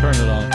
Turn it on.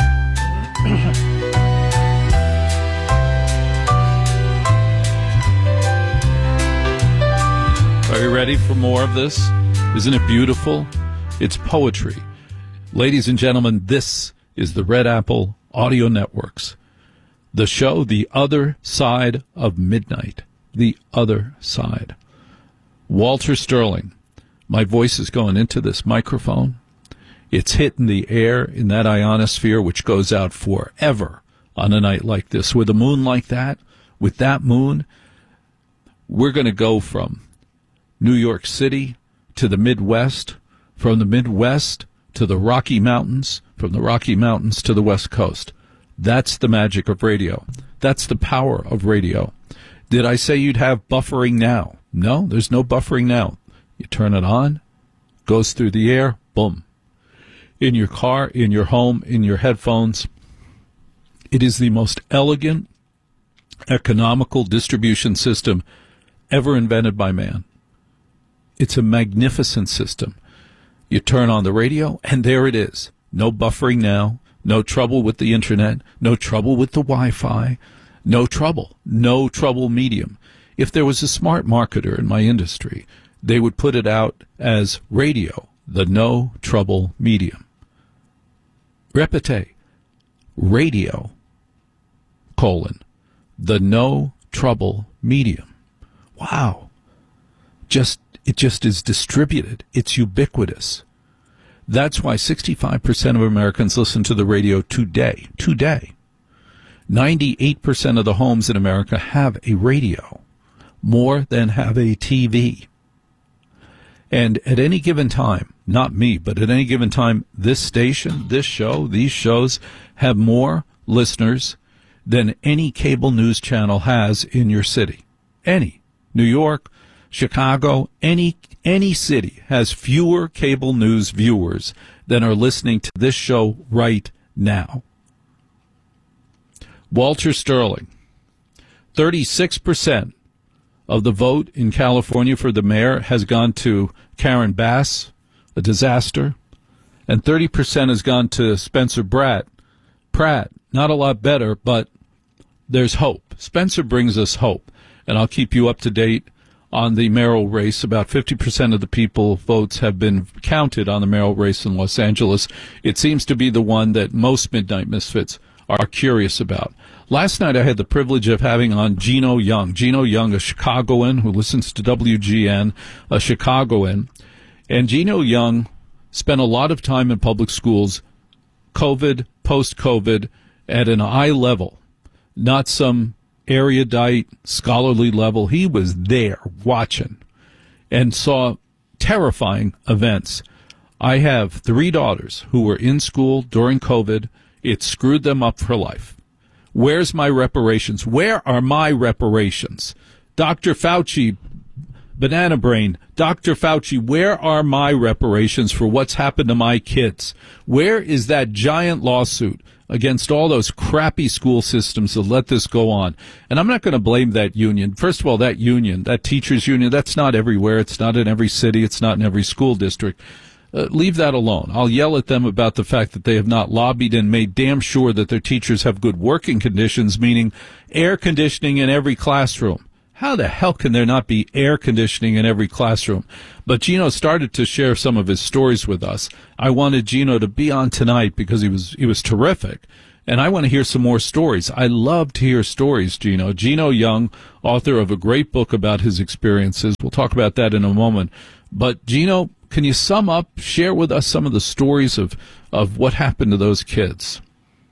Are you ready for more of this? Isn't it beautiful? It's poetry. Ladies and gentlemen, this is the Red Apple Audio Networks. The show, The Other Side of Midnight. The Other Side. Walter Sterling. My voice is going into this microphone. It's hitting the air in that ionosphere, which goes out forever on a night like this. With a moon like that, with that moon, we're going to go from New York City to the Midwest, from the Midwest to the Rocky Mountains, from the Rocky Mountains to the West Coast. That's the magic of radio. That's the power of radio. Did I say you'd have buffering now? No, there's no buffering now. You turn it on, goes through the air, boom. In your car, in your home, in your headphones. It is the most elegant, economical distribution system ever invented by man. It's a magnificent system. You turn on the radio, and there it is. No buffering now, no trouble with the internet, no trouble with the Wi-Fi, no trouble medium. If there was a smart marketer in my industry, they would put it out as radio, the no trouble medium. Repete, radio, the no trouble medium. Wow. It just is distributed. It's ubiquitous. That's why 65% of Americans listen to the radio today. 98% of the homes in America have a radio, more than have a TV. And at any given time, not me, but at any given time, this station, this show, these shows have more listeners than any cable news channel has in your city. Any. New York, Chicago, any city has fewer cable news viewers than are listening to this show right now. Walter Sterling, 36% of the vote in California for the mayor has gone to Karen Bass, a disaster, and 30% has gone to Spencer Pratt. Not a lot better, but there's hope. Spencer brings us hope, and I'll keep you up to date on the mayoral race. About 50% of the people votes have been counted on the mayoral race in Los Angeles. It seems to be the one that most Midnight Misfits are curious about. Last night I had the privilege of having on Gino Young. Gino Young, a Chicagoan who listens to WGN, a Chicagoan. And Gino Young spent a lot of time in public schools, COVID, post-COVID, at an eye level, not some erudite, scholarly level. He was there watching and saw terrifying events. I have 3 daughters who were in school during COVID. It screwed them up for life. Where's my reparations? Where are my reparations? Dr. Fauci, Banana Brain, Dr. Fauci, where are my reparations for what's happened to my kids? Where is that giant lawsuit against all those crappy school systems that let this go on? And I'm not going to blame that union. First of all, that union, that teachers union, that's not everywhere. It's not in every city. It's not in every school district. Leave that alone. I'll yell at them about the fact that they have not lobbied and made damn sure that their teachers have good working conditions, meaning air conditioning in every classroom. How the hell can there not be air conditioning in every classroom? But Gino started to share some of his stories with us. I wanted Gino to be on tonight because he was terrific. And I want to hear some more stories. I love to hear stories, Gino. Gino Young, author of a great book about his experiences. We'll talk about that in a moment. But Gino, can you sum up, share with us some of the stories of what happened to those kids?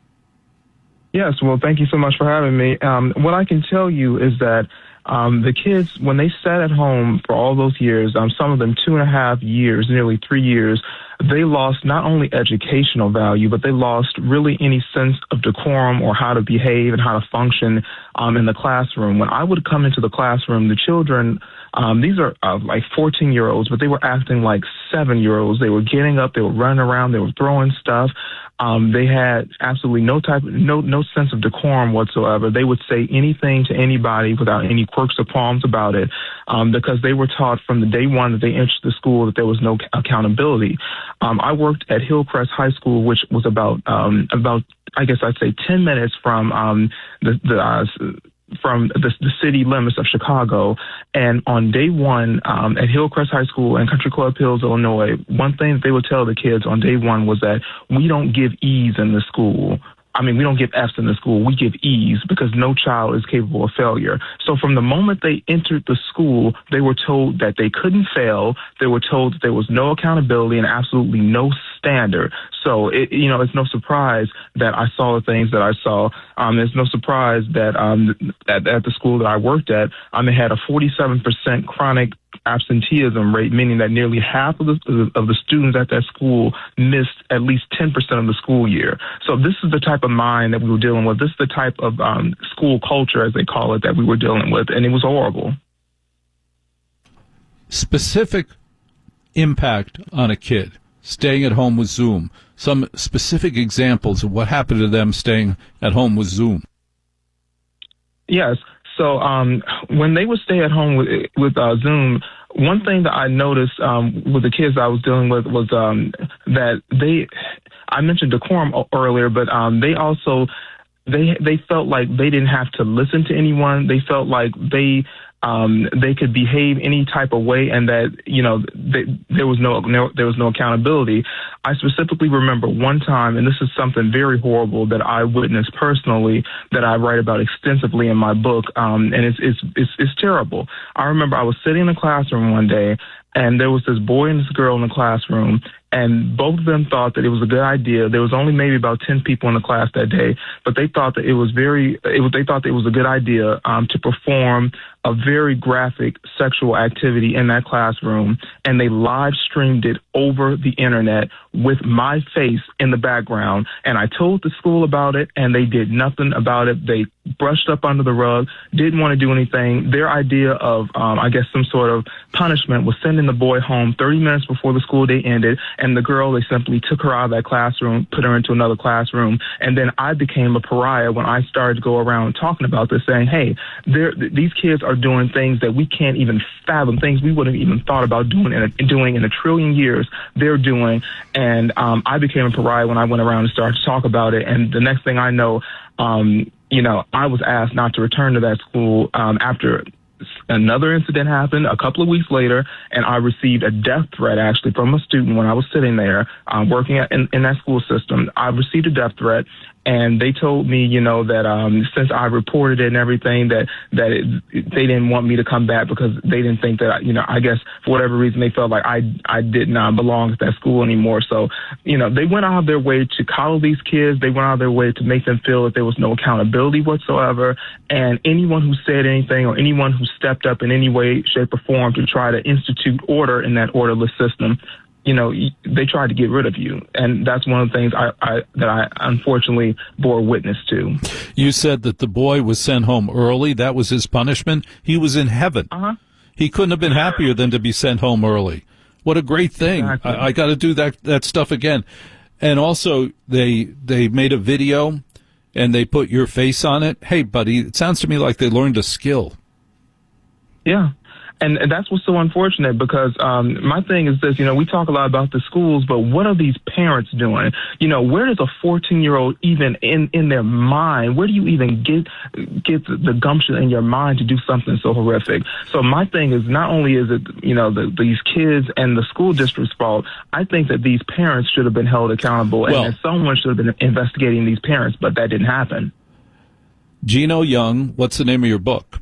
Yes, well, thank you so much for having me. What I can tell you is that the kids, when they sat at home for all those years, some of them 2.5 years, nearly 3 years, they lost not only educational value, but they lost really any sense of decorum or how to behave and how to function in the classroom. When I would come into the classroom, the children, these are like 14-year-olds, but they were acting like 7-year-olds. They were getting up, they were running around, they were throwing stuff. They had absolutely no sense of decorum whatsoever. They would say anything to anybody without any quirks or qualms about it, because they were taught from the day one that they entered the school that there was no accountability. I worked at Hillcrest High School, which was about I guess I'd say 10 minutes from the city limits of Chicago. And on day one, at Hillcrest High School in Country Club Hills, Illinois, one thing that they would tell the kids on day one was that we don't give E's in the school. I mean, we don't give F's in the school. We give E's because no child is capable of failure. So from the moment they entered the school, they were told that they couldn't fail. They were told that there was no accountability and absolutely no standard. So, it's no surprise that I saw the things that I saw. It's no surprise that at the school that I worked at, it had a 47% chronic absenteeism rate, meaning that nearly half of the students at that school missed at least 10% of the school year. So this is the type of mind that we were dealing with. This is the type of school culture, as they call it, that we were dealing with, and it was horrible. Specific impact on a kid staying at home with Zoom. Some specific examples of what happened to them staying at home with Zoom. Yes. So when they would stay at home with Zoom, one thing that I noticed with the kids I was dealing with was that I mentioned decorum earlier, but they also they felt like they didn't have to listen to anyone. They felt like they could behave any type of way, and that there was no accountability. I specifically remember one time, and this is something very horrible that I witnessed personally, that I write about extensively in my book, and it's terrible. I remember I was sitting in the classroom one day, and there was this boy and this girl in the classroom, and both of them thought that it was a good idea. There was only maybe about 10 people in the class that day, but they thought that it was a good idea to perform a very graphic sexual activity in that classroom, and they live streamed it over the internet with my face in the background. And I told the school about it, and they did nothing about it. They brushed up under the rug, didn't want to do anything. Their idea of, some sort of punishment was sending the boy home 30 minutes before the school day ended, and the girl, they simply took her out of that classroom, put her into another classroom. And then I became a pariah when I started to go around talking about this, saying, hey, these kids are doing things that we can't even fathom, things we wouldn't even thought about doing in a trillion years, they're doing. And I became a pariah when I went around and started to talk about it. And the next thing I know, I was asked not to return to that school after another incident happened a couple of weeks later, and I received a death threat actually from a student when I was sitting there working in that school system. I received a death threat, and they told me, that since I reported it and everything, that they didn't want me to come back because they didn't think that, I guess for whatever reason they felt like I did not belong at that school anymore. So, they went out of their way to coddle these kids. They went out of their way to make them feel that there was no accountability whatsoever. And anyone who said anything or anyone who stepped up in any way, shape, or form to try to institute order in that orderless system, they tried to get rid of you. And that's one of the things that I unfortunately bore witness to. You said that the boy was sent home early. That was his punishment. He was in heaven. Uh-huh. He couldn't have been happier than to be sent home early. What a great thing. Exactly. I got to do that stuff again. And also, they made a video, and they put your face on it. Hey, buddy, it sounds to me like they learned a skill. Yeah. And that's what's so unfortunate, because my thing is this, we talk a lot about the schools, but what are these parents doing? Where does a 14-year-old even in their mind, where do you even get the gumption in your mind to do something so horrific? So my thing is, not only is it, these kids and the school district's fault, I think that these parents should have been held accountable, and that someone should have been investigating these parents, but that didn't happen. Gino Young, what's the name of your book?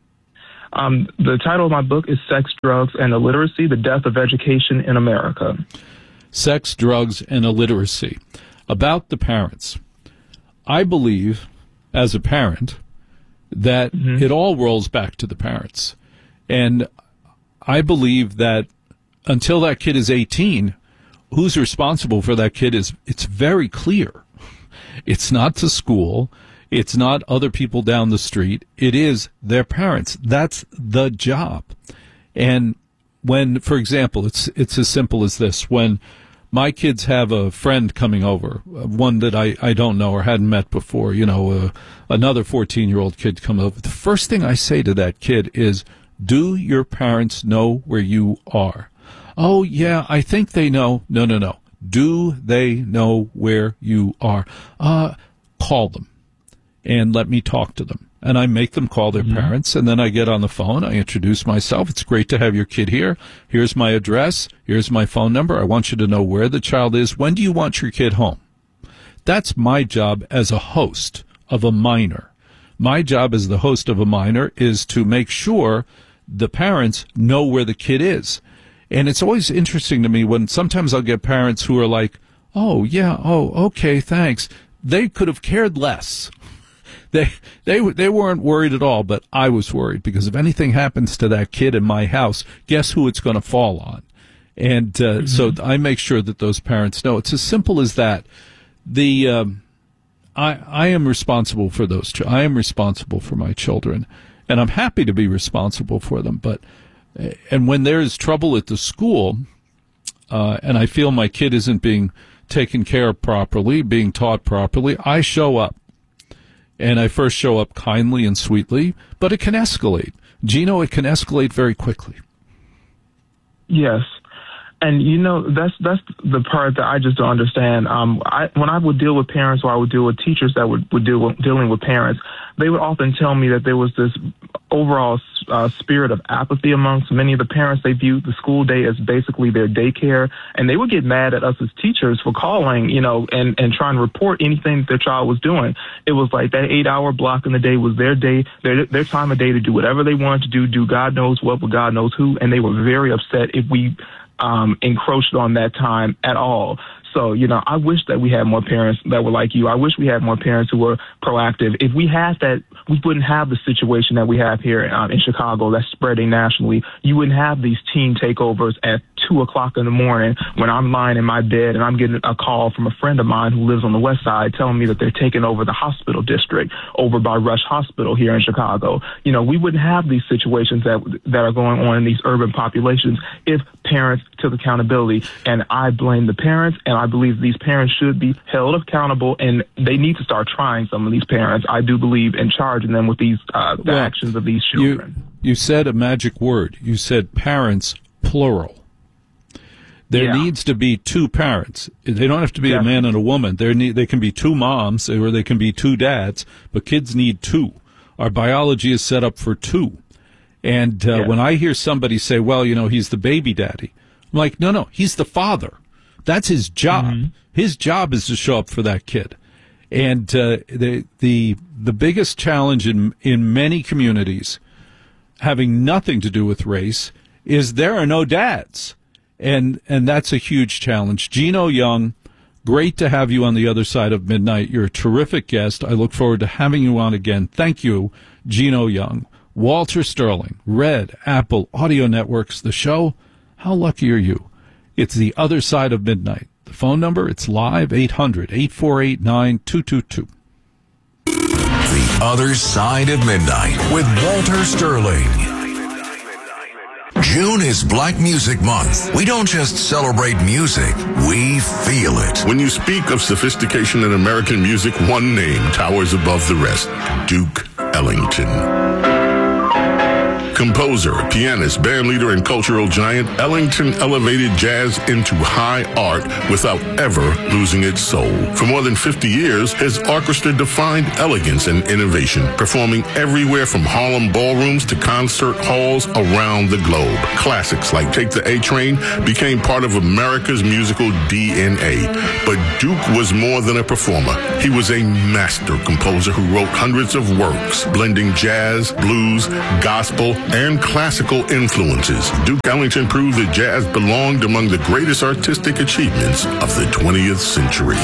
The title of my book is Sex, Drugs, and Illiteracy, The Death of Education in America. Sex, Drugs, and Illiteracy. About the parents. I believe, as a parent, that it all rolls back to the parents. And I believe that until that kid is 18, who's responsible for that kid it's very clear. It's not the school. It's not other people down the street. It is their parents. That's the job. And when, for example, it's as simple as this. When my kids have a friend coming over, one that I don't know or hadn't met before, another 14-year-old kid come over, the first thing I say to that kid is, do your parents know where you are? Oh, yeah, I think they know. No. Do they know where you are? Call them and let me talk to them. And I make them call their parents, and then I get on the phone. I introduce myself. It's great to have your kid here. Here's my address. Here's my phone number. I want you to know where the child is. When do you want your kid home? That's my job as a host of a minor. My job as the host of a minor is to make sure the parents know where the kid is. And it's always interesting to me when sometimes I'll get parents who are like, oh, yeah, oh, okay, thanks. They could have cared less. They weren't worried at all, but I was worried because if anything happens to that kid in my house, guess who it's going to fall on? And so I make sure that those parents know. It's as simple as that. I am responsible for those. I am responsible for my children, and I'm happy to be responsible for them. And when there is trouble at the school, and I feel my kid isn't being taken care of properly, being taught properly, I show up. And I first show up kindly and sweetly, but it can escalate. Gino, it can escalate very quickly. Yes. And, that's the part that I just don't understand. When I would deal with parents or I would deal with teachers that would dealing with parents, they would often tell me that there was this overall spirit of apathy amongst many of the parents. They viewed the school day as basically their daycare, and they would get mad at us as teachers for calling, and trying to report anything that their child was doing. It was like that 8-hour block in the day was their day, their time of day to do whatever they wanted to do God knows what with God knows who, and they were very upset if we encroached on that time at all. So, I wish that we had more parents that were like you. I wish we had more parents who were proactive. If we had that, we wouldn't have the situation that we have here in Chicago that's spreading nationally. You wouldn't have these teen takeovers at 2 o'clock in the morning when I'm lying in my bed and I'm getting a call from a friend of mine who lives on the west side telling me that they're taking over the hospital district over by Rush Hospital here in Chicago. We wouldn't have these situations that are going on in these urban populations if parents took accountability. And I blame the parents, and I believe these parents should be held accountable, and they need to start trying some of these parents. I do believe in charging them with these the actions of these children. You said a magic word. You said parents, plural. There needs to be two parents. They don't have to be a man and a woman. They can be two moms or they can be two dads, but kids need two. Our biology is set up for two. And when I hear somebody say, well, he's the baby daddy, I'm like, no, he's the father. That's his job. Mm-hmm. His job is to show up for that kid. And the biggest challenge in many communities, having nothing to do with race, is there are no dads. And that's a huge challenge. Gino Young, great to have you on the other side of midnight. You're a terrific guest. I look forward to having you on again. Thank you, Gino Young. Walter Sterling, Red Apple Audio Networks, the show. How lucky are you? It's The Other Side of Midnight. The phone number, it's live, 800-848-9222. The Other Side of Midnight with Walter Sterling. June is Black Music Month. We don't just celebrate music, we feel it. When you speak of sophistication in American music, one name towers above the rest: Duke Ellington. Composer, pianist, bandleader, and cultural giant, Ellington elevated jazz into high art without ever losing its soul. For more than 50 years, his orchestra defined elegance and innovation, performing everywhere from Harlem ballrooms to concert halls around the globe. Classics like Take the A Train became part of America's musical DNA. But Duke was more than a performer. He was a master composer who wrote hundreds of works, blending jazz, blues, gospel, and classical influences. Duke Ellington proved that jazz belonged among the greatest artistic achievements of the 20th century.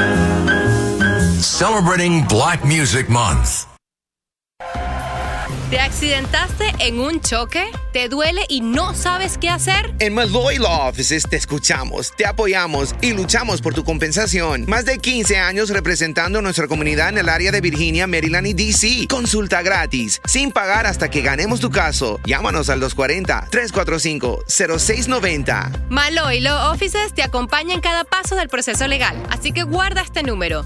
Celebrating Black Music Month. ¿Te accidentaste en un choque? ¿Te duele y no sabes qué hacer? En Malloy Law Offices te escuchamos, te apoyamos y luchamos por tu compensación. Más de 15 años representando a nuestra comunidad en el área de Virginia, Maryland y D.C. Consulta gratis, sin pagar hasta que ganemos tu caso. Llámanos al 240-345-0690. Malloy Law Offices te acompaña en cada paso del proceso legal, así que guarda este número,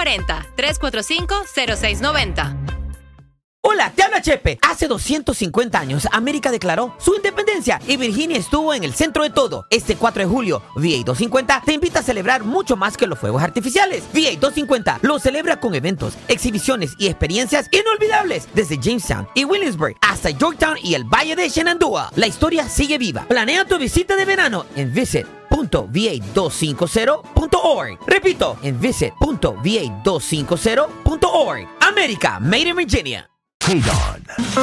240-345-0690. Hola, te habla Chepe. Hace 250 años, América declaró su independencia y Virginia estuvo en el centro de todo. Este 4 de julio, VA 250 te invita a celebrar mucho más que los fuegos artificiales. VA 250 lo celebra con eventos, exhibiciones y experiencias inolvidables desde Jamestown y Williamsburg hasta Yorktown y el Valle de Shenandoah. La historia sigue viva. Planea tu visita de verano en visit.va250.org. Repito, en visit.va250.org. América, Made in Virginia. Hold on.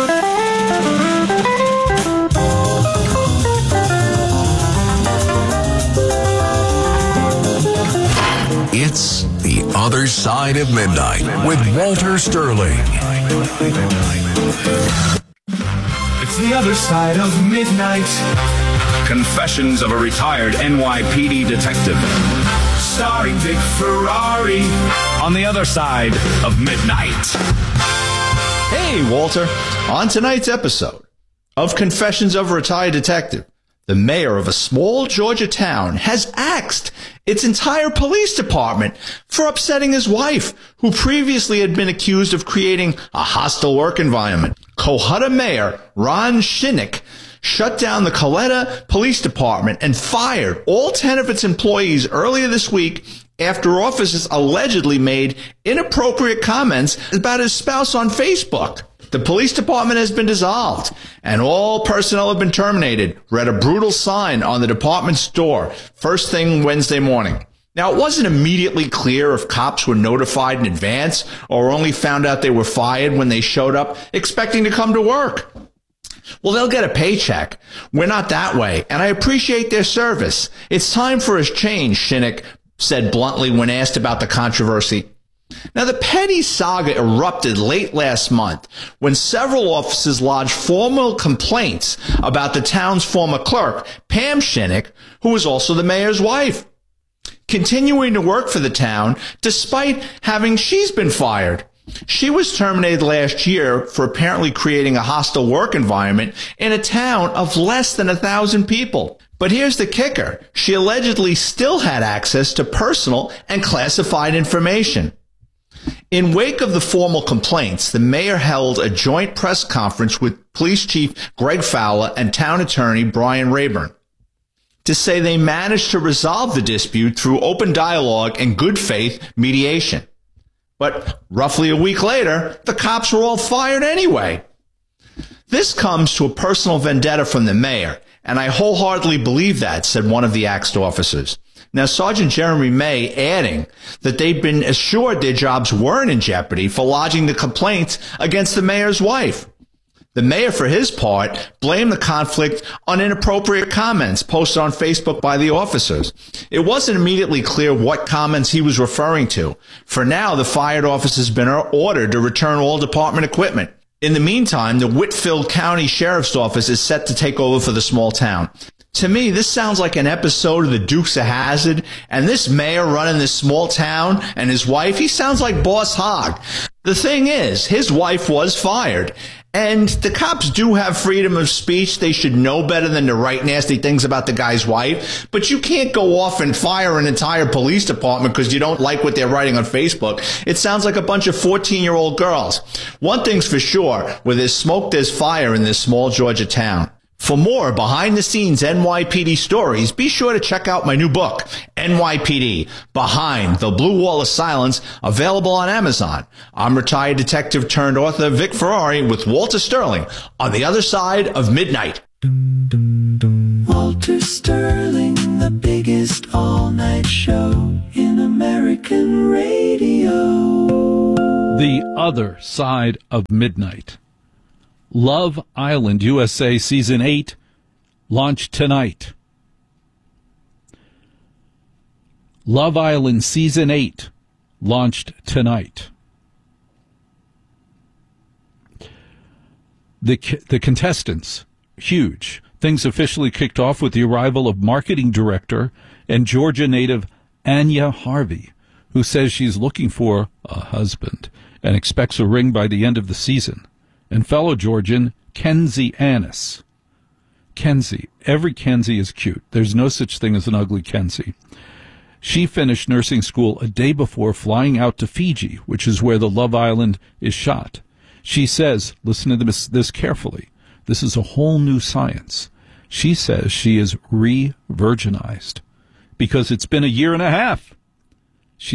It's The Other Side of Midnight with Walter Sterling. It's The Other Side of Midnight. Confessions of a retired NYPD detective. Starring Vic Ferrari on The Other Side of Midnight. Hey, Walter. On tonight's episode of Confessions of a Retired Detective, the mayor of a small Georgia town has axed its entire police department for upsetting his wife, who previously had been accused of creating a hostile work environment. Cohutta Mayor Ron Shinnick shut down the Coletta Police Department and fired all 10 of its employees earlier this week after officers allegedly made inappropriate comments about his spouse on Facebook. The police department has been dissolved, and all personnel have been terminated, read a brutal sign on the department's door first thing Wednesday morning. Now, it wasn't immediately clear if cops were notified in advance or only found out they were fired when they showed up expecting to come to work. Well, they'll get a paycheck. We're not that way, and I appreciate their service. It's time for a change, Shinnick said bluntly when asked about the controversy. Now, the petty saga erupted late last month when several officers lodged formal complaints about the town's former clerk, Pam Shinnick, who was also the mayor's wife, continuing to work for the town despite having she's been fired. She was terminated last year for apparently creating a hostile work environment in a town of less than 1,000 people. But here's the kicker. She allegedly still had access to personal and classified information. In wake of the formal complaints, the mayor held a joint press conference with Police Chief Greg Fowler and Town Attorney Brian Rayburn to say they managed to resolve the dispute through open dialogue and good faith mediation. But roughly a week later, the cops were all fired anyway. This comes to a personal vendetta from the mayor, and I wholeheartedly believe that, said one of the axed officers. Now, Sergeant Jeremy May adding that they'd been assured their jobs weren't in jeopardy for lodging the complaints against the mayor's wife. The mayor, for his part, blamed the conflict on inappropriate comments posted on Facebook by the officers. It wasn't immediately clear what comments he was referring to. For now, the fired officers have been ordered to return all department equipment. In the meantime, the Whitfield County Sheriff's Office is set to take over for the small town. To me, this sounds like an episode of the Dukes of Hazzard, and this mayor running this small town and his wife, he sounds like Boss Hogg. The thing is, his wife was fired, and the cops do have freedom of speech. They should know better than to write nasty things about the guy's wife, but you can't go off and fire an entire police department because you don't like what they're writing on Facebook. It sounds like a bunch of 14-year-old girls. One thing's for sure, where there's smoke, there's fire in this small Georgia town. For more behind-the-scenes NYPD stories, be sure to check out my new book, NYPD, Behind the Blue Wall of Silence, available on Amazon. I'm retired detective turned author Vic Ferrari with Walter Sterling on The Other Side of Midnight. Walter Sterling, the biggest all-night show in American radio. The Other Side of Midnight. Love Island USA Season 8 launched tonight. Love Island Season 8 launched tonight. The contestants, huge. Things officially kicked off with the arrival of marketing director and Georgia native Anya Harvey, who says she's looking for a husband and expects a ring by the end of the season, and fellow Georgian Kenzie Annis. Kenzie. Every Kenzie is cute. There's no such thing as an ugly Kenzie. She finished nursing school a day before flying out to Fiji, which is where the Love Island is shot. She says, listen to this carefully, this is a whole new science. She says she is re-virginized because it's been a year and a half.